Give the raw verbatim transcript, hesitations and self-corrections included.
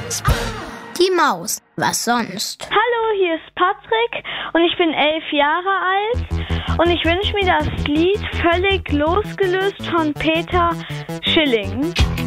Die Maus. Was sonst? Hallo, hier ist Patrick und ich bin elf Jahre alt und ich wünsche mir das Lied Völlig losgelöst von Peter Schilling.